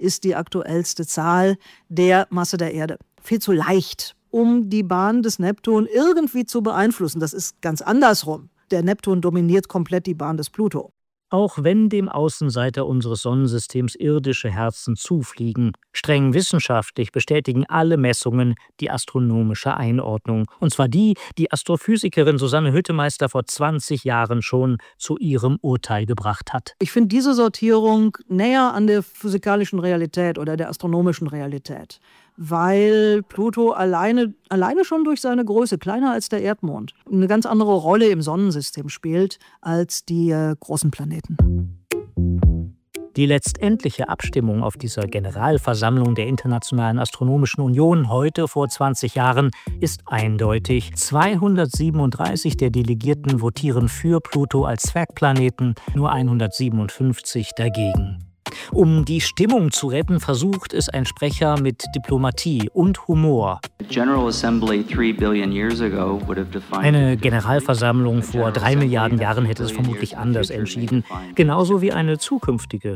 ist die aktuellste Zahl der Masse der Erde. Viel zu leicht, um die Bahn des Neptun irgendwie zu beeinflussen. Das ist ganz andersrum. Der Neptun dominiert komplett die Bahn des Pluto. Auch wenn dem Außenseiter unseres Sonnensystems irdische Herzen zufliegen, streng wissenschaftlich bestätigen alle Messungen die astronomische Einordnung. Und zwar die Astrophysikerin Susanne Hüttemeister vor 20 Jahren schon zu ihrem Urteil gebracht hat. Ich finde diese Sortierung näher an der physikalischen Realität oder der astronomischen Realität, weil Pluto alleine schon durch seine Größe, kleiner als der Erdmond, eine ganz andere Rolle im Sonnensystem spielt als die großen Planeten. Die letztendliche Abstimmung auf dieser Generalversammlung der Internationalen Astronomischen Union heute vor 20 Jahren ist eindeutig. 237 der Delegierten votieren für Pluto als Zwergplaneten, nur 157 dagegen. Um die Stimmung zu retten, versucht es ein Sprecher mit Diplomatie und Humor. Eine Generalversammlung vor 3 Milliarden Jahren hätte es vermutlich anders entschieden, genauso wie eine zukünftige.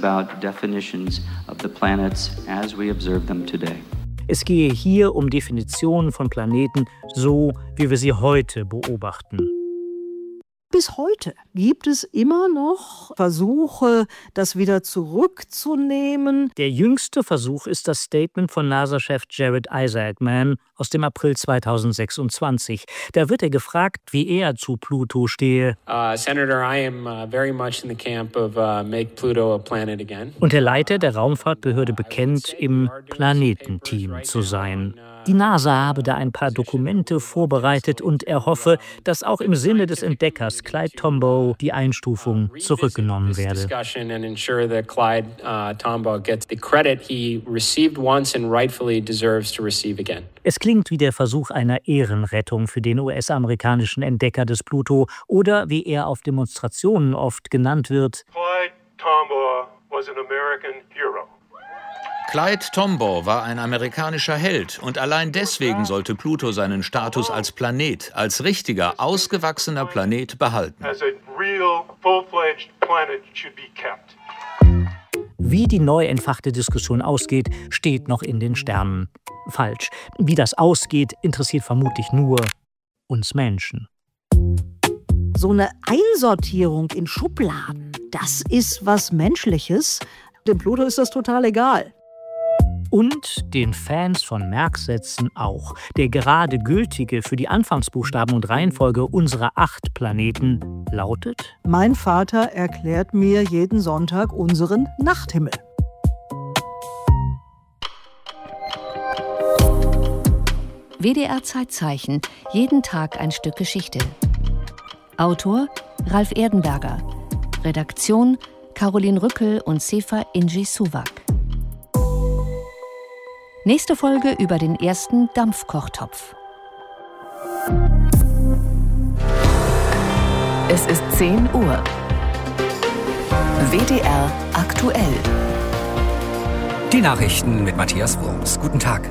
Es gehe hier um Definitionen von Planeten, so wie wir sie heute beobachten. Bis heute gibt es immer noch Versuche, das wieder zurückzunehmen. Der jüngste Versuch ist das Statement von NASA-Chef Jared Isaacman aus dem April 2026. Da wird er gefragt, wie er zu Pluto stehe. Senator, I am very much in the camp of make Pluto a planet again. Und der Leiter der Raumfahrtbehörde bekennt, im Planetenteam zu sein. Die NASA habe da ein paar Dokumente vorbereitet und er hoffe, dass auch im Sinne des Entdeckers Clyde Tombaugh die Einstufung zurückgenommen werde. Es klingt wie der Versuch einer Ehrenrettung für den US-amerikanischen Entdecker des Pluto oder wie er auf Demonstrationen oft genannt wird. Clyde Tombaugh was an American hero. Clyde Tombaugh war ein amerikanischer Held und allein deswegen sollte Pluto seinen Status als Planet, als richtiger, ausgewachsener Planet behalten. Wie die neu entfachte Diskussion ausgeht, steht noch in den Sternen. Falsch. Wie das ausgeht, interessiert vermutlich nur uns Menschen. So eine Einsortierung in Schubladen, das ist was Menschliches. Dem Pluto ist das total egal. Und den Fans von Merksätzen auch. Der gerade gültige für die Anfangsbuchstaben und Reihenfolge unserer 8 Planeten lautet: Mein Vater erklärt mir jeden Sonntag unseren Nachthimmel. WDR Zeitzeichen. Jeden Tag ein Stück Geschichte. Autor Ralf Erdenberger. Redaktion Caroline Rückel und Sefa Inji Suwak. Nächste Folge über den ersten Dampfkochtopf. Es ist 10 Uhr. WDR aktuell. Die Nachrichten mit Matthias Wurms. Guten Tag.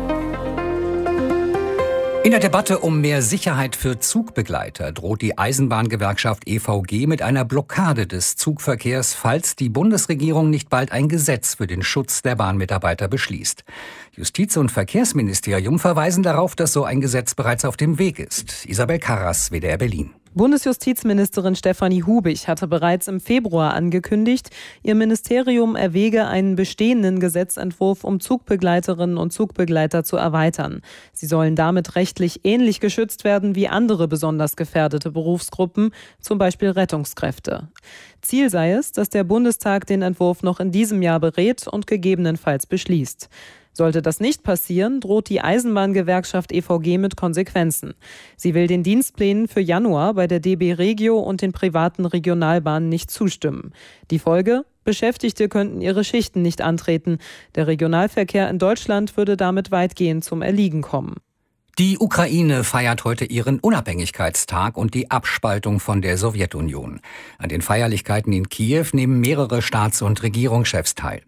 In der Debatte um mehr Sicherheit für Zugbegleiter droht die Eisenbahngewerkschaft EVG mit einer Blockade des Zugverkehrs, falls die Bundesregierung nicht bald ein Gesetz für den Schutz der Bahnmitarbeiter beschließt. Justiz- und Verkehrsministerium verweisen darauf, dass so ein Gesetz bereits auf dem Weg ist. Isabel Karras, WDR Berlin. Bundesjustizministerin Stefanie Hubig hatte bereits im Februar angekündigt, ihr Ministerium erwäge einen bestehenden Gesetzentwurf, um Zugbegleiterinnen und Zugbegleiter zu erweitern. Sie sollen damit rechtlich ähnlich geschützt werden wie andere besonders gefährdete Berufsgruppen, zum Beispiel Rettungskräfte. Ziel sei es, dass der Bundestag den Entwurf noch in diesem Jahr berät und gegebenenfalls beschließt. Sollte das nicht passieren, droht die Eisenbahngewerkschaft EVG mit Konsequenzen. Sie will den Dienstplänen für Januar bei der DB Regio und den privaten Regionalbahnen nicht zustimmen. Die Folge? Beschäftigte könnten ihre Schichten nicht antreten. Der Regionalverkehr in Deutschland würde damit weitgehend zum Erliegen kommen. Die Ukraine feiert heute ihren Unabhängigkeitstag und die Abspaltung von der Sowjetunion. An den Feierlichkeiten in Kiew nehmen mehrere Staats- und Regierungschefs teil.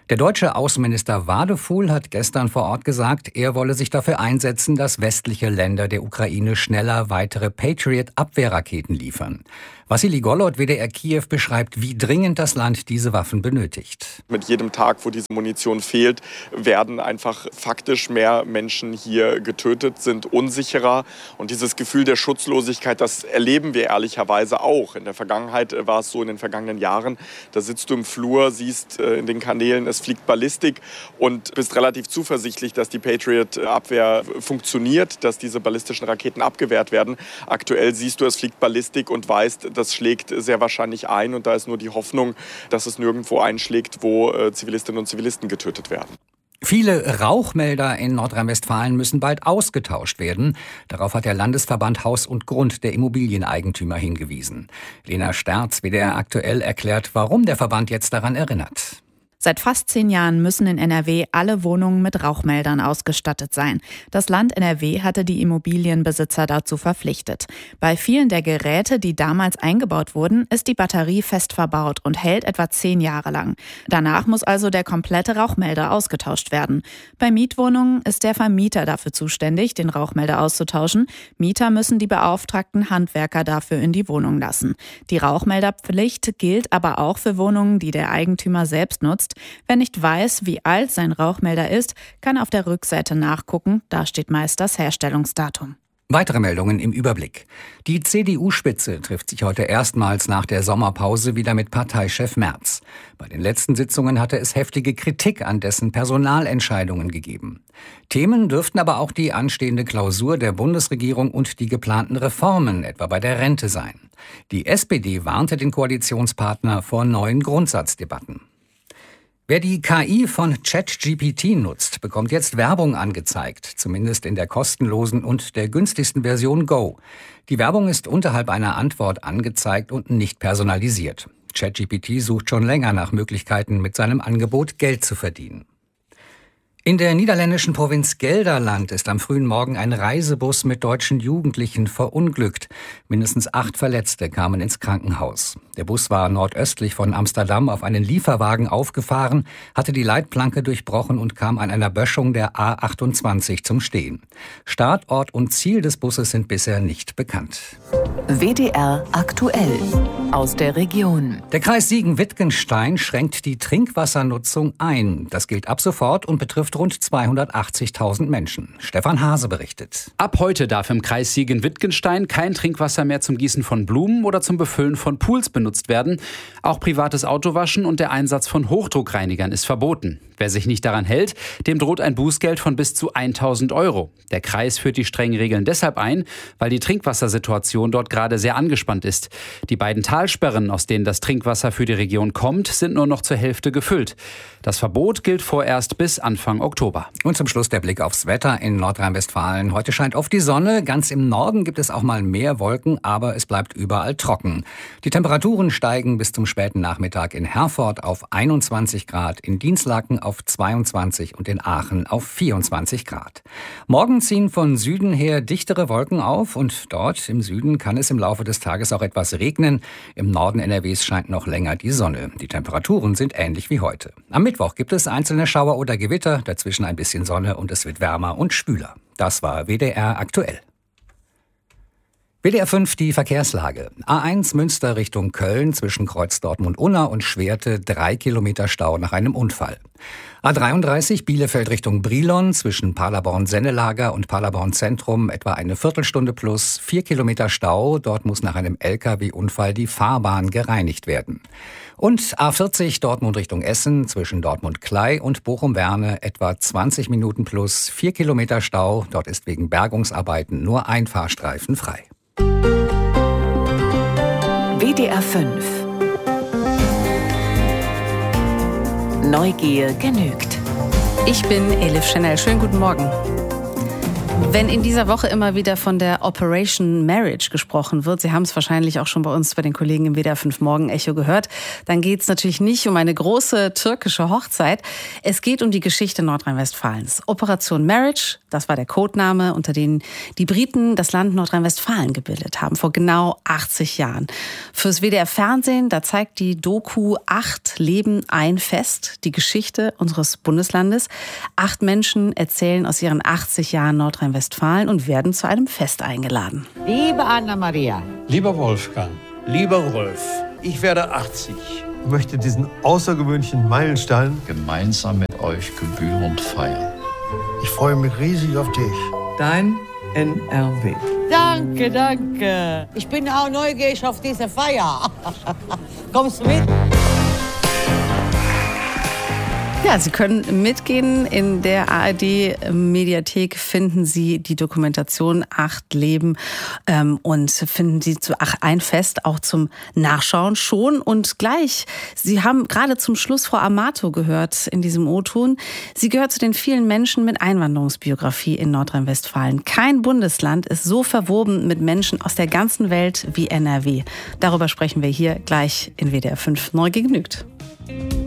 Der deutsche Außenminister Wadefuhl hat gestern vor Ort gesagt, er wolle sich dafür einsetzen, dass westliche Länder der Ukraine schneller weitere Patriot-Abwehrraketen liefern. Wassili Gollot, WDR Kiew, beschreibt, wie dringend das Land diese Waffen benötigt. Mit jedem Tag, wo diese Munition fehlt, werden einfach faktisch mehr Menschen hier getötet, sind unsicherer. Und dieses Gefühl der Schutzlosigkeit, das erleben wir ehrlicherweise auch. In der Vergangenheit war es so, in den vergangenen Jahren, da sitzt du im Flur, siehst in den Kanälen, es fliegt Ballistik und bist relativ zuversichtlich, dass die Patriot-Abwehr funktioniert, dass diese ballistischen Raketen abgewehrt werden. Aktuell siehst du, es fliegt Ballistik und weißt, das schlägt sehr wahrscheinlich ein. Und da ist nur die Hoffnung, dass es nirgendwo einschlägt, wo Zivilistinnen und Zivilisten getötet werden. Viele Rauchmelder in Nordrhein-Westfalen müssen bald ausgetauscht werden. Darauf hat der Landesverband Haus und Grund der Immobilieneigentümer hingewiesen. Lena Sterz, WDR aktuell, erklärt, warum der Verband jetzt daran erinnert. Seit fast 10 Jahren müssen in NRW alle Wohnungen mit Rauchmeldern ausgestattet sein. Das Land NRW hatte die Immobilienbesitzer dazu verpflichtet. Bei vielen der Geräte, die damals eingebaut wurden, ist die Batterie fest verbaut und hält etwa 10 Jahre lang. Danach muss also der komplette Rauchmelder ausgetauscht werden. Bei Mietwohnungen ist der Vermieter dafür zuständig, den Rauchmelder auszutauschen. Mieter müssen die beauftragten Handwerker dafür in die Wohnung lassen. Die Rauchmelderpflicht gilt aber auch für Wohnungen, die der Eigentümer selbst nutzt. Wer nicht weiß, wie alt sein Rauchmelder ist, kann auf der Rückseite nachgucken. Da steht meist das Herstellungsdatum. Weitere Meldungen im Überblick. Die CDU-Spitze trifft sich heute erstmals nach der Sommerpause wieder mit Parteichef Merz. Bei den letzten Sitzungen hatte es heftige Kritik an dessen Personalentscheidungen gegeben. Themen dürften aber auch die anstehende Klausur der Bundesregierung und die geplanten Reformen, etwa bei der Rente, sein. Die SPD warnte den Koalitionspartner vor neuen Grundsatzdebatten. Wer die KI von ChatGPT nutzt, bekommt jetzt Werbung angezeigt, zumindest in der kostenlosen und der günstigsten Version Go. Die Werbung ist unterhalb einer Antwort angezeigt und nicht personalisiert. ChatGPT sucht schon länger nach Möglichkeiten, mit seinem Angebot Geld zu verdienen. In der niederländischen Provinz Gelderland ist am frühen Morgen ein Reisebus mit deutschen Jugendlichen verunglückt. Mindestens 8 Verletzte kamen ins Krankenhaus. Der Bus war nordöstlich von Amsterdam auf einen Lieferwagen aufgefahren, hatte die Leitplanke durchbrochen und kam an einer Böschung der A28 zum Stehen. Startort und Ziel des Busses sind bisher nicht bekannt. WDR aktuell aus der Region. Der Kreis Siegen-Wittgenstein schränkt die Trinkwassernutzung ein. Das gilt ab sofort und betrifft rund 280.000 Menschen. Stefan Hase berichtet. Ab heute darf im Kreis Siegen-Wittgenstein kein Trinkwasser mehr zum Gießen von Blumen oder zum Befüllen von Pools benutzt werden. Auch privates Autowaschen und der Einsatz von Hochdruckreinigern ist verboten. Wer sich nicht daran hält, dem droht ein Bußgeld von bis zu 1.000 €. Der Kreis führt die strengen Regeln deshalb ein, weil die Trinkwassersituation dort gerade sehr angespannt ist. Die beiden Talsperren, aus denen das Trinkwasser für die Region kommt, sind nur noch zur Hälfte gefüllt. Das Verbot gilt vorerst bis Anfang Oktober. Und zum Schluss der Blick aufs Wetter in Nordrhein-Westfalen. Heute scheint oft die Sonne. Ganz im Norden gibt es auch mal mehr Wolken, aber es bleibt überall trocken. Die Temperaturen steigen bis zum späten Nachmittag in Herford auf 21 Grad, in Dinslaken auf 22 und in Aachen auf 24 Grad. Morgen ziehen von Süden her dichtere Wolken auf und dort im Süden kann es im Laufe des Tages auch etwas regnen. Im Norden NRWs scheint noch länger die Sonne. Die Temperaturen sind ähnlich wie heute. Am Mittwoch gibt es einzelne Schauer oder Gewitter, dazwischen ein bisschen Sonne und es wird wärmer und schwüler. Das war WDR aktuell. WDR 5 die Verkehrslage. A1 Münster Richtung Köln zwischen Kreuz Dortmund-Unna und Schwerte 3 Kilometer Stau nach einem Unfall. A33 Bielefeld Richtung Brilon zwischen Paderborn-Sennelager und Paderborn-Zentrum etwa eine Viertelstunde plus 4 Kilometer Stau. Dort muss nach einem LKW-Unfall die Fahrbahn gereinigt werden. Und A40 Dortmund Richtung Essen zwischen Dortmund-Klei und Bochum-Werne etwa 20 Minuten plus 4 Kilometer Stau. Dort ist wegen Bergungsarbeiten nur ein Fahrstreifen frei. WDR 5 Neugier genügt. Ich bin Elif Chanel. Schönen guten Morgen. Wenn in dieser Woche immer wieder von der Operation Marriage gesprochen wird, Sie haben es wahrscheinlich auch schon bei uns bei den Kollegen im WDR 5 Morgen Echo gehört, dann geht es natürlich nicht um eine große türkische Hochzeit. Es geht um die Geschichte Nordrhein-Westfalens. Operation Marriage, das war der Codename, unter dem die Briten das Land Nordrhein-Westfalen gebildet haben, vor genau 80 Jahren. Fürs WDR Fernsehen, da zeigt die Doku 8 Leben, ein Fest, die Geschichte unseres Bundeslandes. 8 Menschen erzählen aus ihren 80 Jahren Nordrhein-Westfalen und werden zu einem Fest eingeladen. Liebe Anna-Maria. Lieber Wolfgang. Lieber Rolf. Ich werde 80. Ich möchte diesen außergewöhnlichen Meilenstein gemeinsam mit euch gebührend feiern. Ich freue mich riesig auf dich. Dein NRW. Danke, danke. Ich bin auch neugierig auf diese Feier. Kommst du mit? Ja, Sie können mitgehen. In der ARD-Mediathek finden Sie die Dokumentation 8 Leben und finden Sie zu ein Fest auch zum Nachschauen schon. Und gleich, Sie haben gerade zum Schluss Frau Amato gehört in diesem O-Ton. Sie gehört zu den vielen Menschen mit Einwanderungsbiografie in Nordrhein-Westfalen. Kein Bundesland ist so verwoben mit Menschen aus der ganzen Welt wie NRW. Darüber sprechen wir hier gleich in WDR 5 neu gegnügt.